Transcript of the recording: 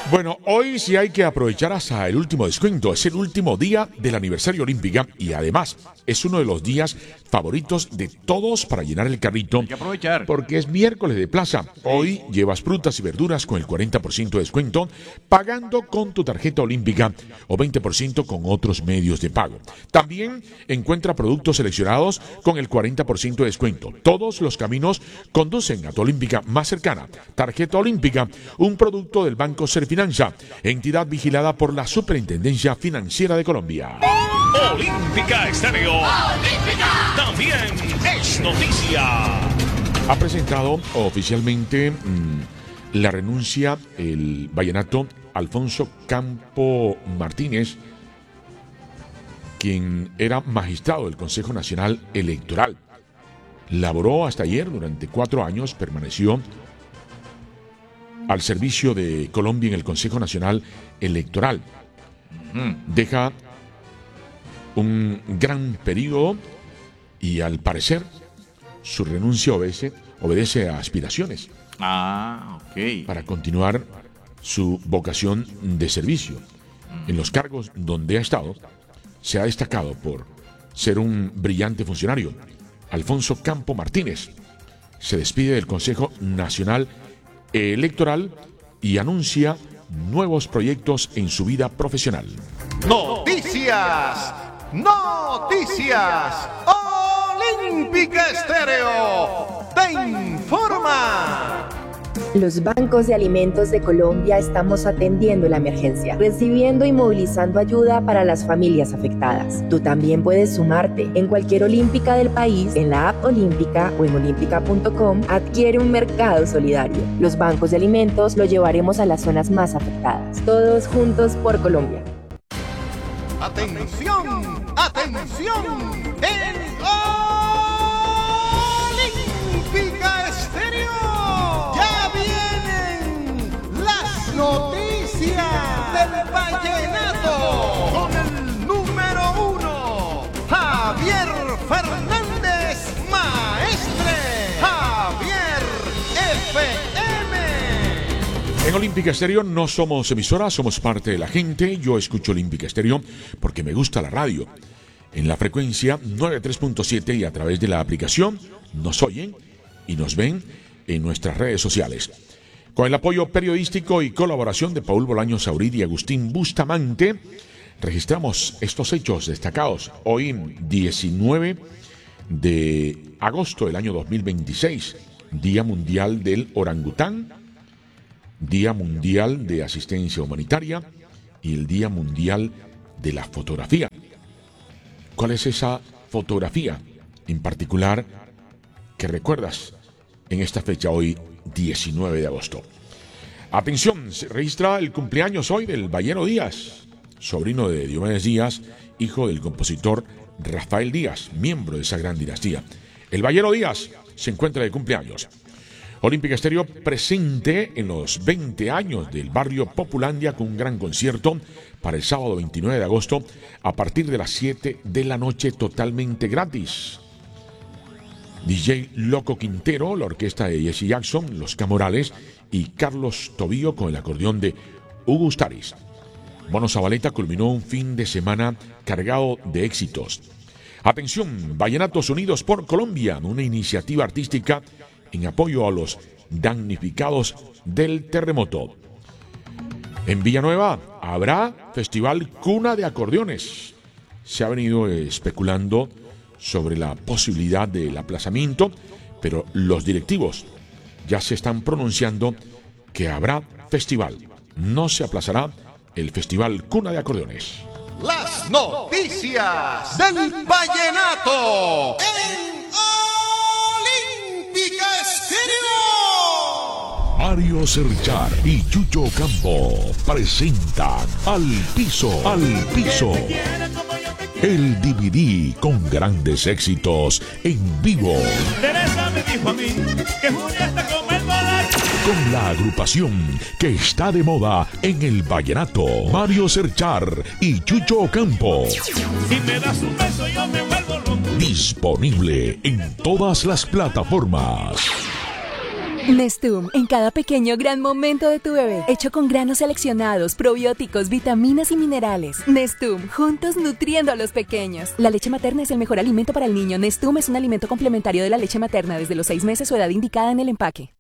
Bueno, hoy sí hay que aprovechar hasta el último descuento. Es el último día del aniversario Olímpica y además es uno de los días favoritos de todos para llenar el carrito. Hay que aprovechar. Porque es miércoles de plaza. Hoy llevas frutas y verduras con el 40% de descuento pagando con tu tarjeta Olímpica o 20% con otros medios de pago. También encuentra productos seleccionados con el 40% de descuento. Todos los caminos conducen a tu Olímpica más cercana. Tarjeta Olímpica, un producto del Banco Serfinanza, entidad vigilada por la Superintendencia Financiera de Colombia. Olímpica Estéreo. Olímpica. También es noticia. Ha presentado oficialmente la renuncia el vallenato Alfonso Campo Martínez, quien era magistrado del Consejo Nacional Electoral. Laboró hasta ayer durante 4 años, permaneció al servicio de Colombia en el Consejo Nacional Electoral. Deja un gran periodo y al parecer su renuncia obedece a aspiraciones. Ok. Para continuar su vocación de servicio. En los cargos donde ha estado, se ha destacado por ser un brillante funcionario. Alfonso Campo Martínez se despide del Consejo Nacional Electoral y anuncia nuevos proyectos en su vida profesional. Noticias, noticias, Olímpica Estéreo te informa. Los bancos de alimentos de Colombia estamos atendiendo la emergencia, recibiendo y movilizando ayuda para las familias afectadas. Tú también puedes sumarte. En cualquier Olímpica del país, en la app Olímpica o en olímpica.com, adquiere un mercado solidario. Los bancos de alimentos lo llevaremos a las zonas más afectadas. Todos juntos por Colombia. ¡Atención! ¡Atención! ¡En Olímpica Estéreo! ¡Ya vienen las noticias del vallenato! Con el número 1, Javier Fernández, maestre. Javier FM. En Olímpica Estéreo no somos emisora, somos parte de la gente. Yo escucho Olímpica Estéreo porque me gusta la radio. En la frecuencia 93.7 y a través de la aplicación nos oyen y nos ven en nuestras redes sociales. Con el apoyo periodístico y colaboración de Paul Bolaño Saurid y Agustín Bustamante, registramos estos hechos destacados hoy, 19 de agosto del año 2026, Día Mundial del Orangután, Día Mundial de Asistencia Humanitaria y el Día Mundial de la Fotografía. ¿Cuál es esa fotografía en particular que recuerdas en esta fecha hoy, 19 de agosto? Atención, se registra el cumpleaños hoy del Ballero Díaz, sobrino de Diomedes Díaz, hijo del compositor Rafael Díaz, miembro de esa gran dinastía. El Ballero Díaz se encuentra de cumpleaños. Olímpica Estéreo presente en los 20 años del barrio Populandia con un gran concierto para el sábado 29 de agosto a partir de las 7 de la noche totalmente gratis. DJ Loco Quintero, la orquesta de Jesse Jackson, Los Camorales y Carlos Tobío con el acordeón de Hugo Ustaris. Bono Zabaleta culminó un fin de semana cargado de éxitos. Atención, Vallenatos Unidos por Colombia, una iniciativa artística en apoyo a los damnificados del terremoto. En Villanueva habrá Festival Cuna de Acordeones. Se ha venido especulando sobre la posibilidad del aplazamiento, pero los directivos ya se están pronunciando que habrá festival. No se aplazará el Festival Cuna de Acordeones. Las noticias del vallenato en Olímpica Estéreo. Mario Serchar y Chucho Campo presentan Al Piso, Al Piso. El DVD con grandes éxitos en vivo. Teresa me dijo a mí que Julia está como el dólar. Con la agrupación que está de moda en el vallenato, Mario Serchar y Chucho Campo. Si me das un beso yo me vuelvo loco. Disponible en todas las plataformas. Nestum, en cada pequeño gran momento de tu bebé. Hecho con granos seleccionados, probióticos, vitaminas y minerales. Nestum, juntos nutriendo a los pequeños. La leche materna es el mejor alimento para el niño. Nestum es un alimento complementario de la leche materna desde los 6 meses o edad indicada en el empaque.